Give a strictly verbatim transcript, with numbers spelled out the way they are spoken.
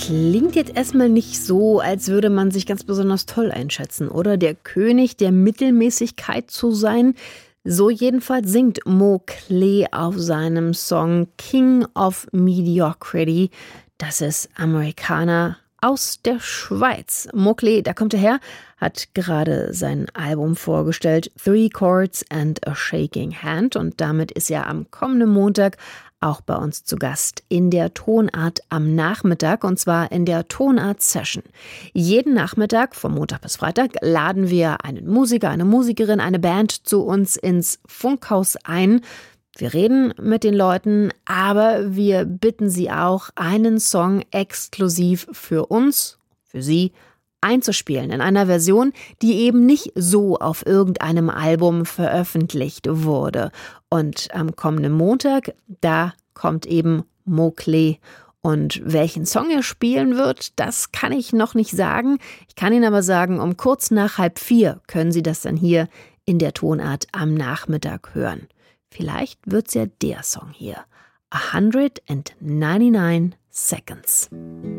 Klingt jetzt erstmal nicht so, als würde man sich ganz besonders toll einschätzen, oder? Der König der Mittelmäßigkeit zu sein. So jedenfalls singt Mowgli auf seinem Song King of Mediocrity. Das ist Amerikaner aus der Schweiz. Mowgli, da kommt er her, hat gerade sein Album vorgestellt, Three Chords and a Shaking Hand. Und damit ist er am kommenden Montag auch bei uns zu Gast in der Tonart am Nachmittag, und zwar in der Tonart Session. Jeden Nachmittag, von Montag bis Freitag, laden wir einen Musiker, eine Musikerin, eine Band zu uns ins Funkhaus ein. Wir reden mit den Leuten, aber wir bitten sie auch, einen Song exklusiv für uns, für sie, einzuspielen in einer Version, die eben nicht so auf irgendeinem Album veröffentlicht wurde. Und am kommenden Montag, da kommt eben Mowgli. Und welchen Song er spielen wird, das kann ich noch nicht sagen. Ich kann Ihnen aber sagen, um kurz nach halb vier können Sie das dann hier in der Tonart am Nachmittag hören. Vielleicht wird's ja der Song hier. one hundred ninety-nine Seconds.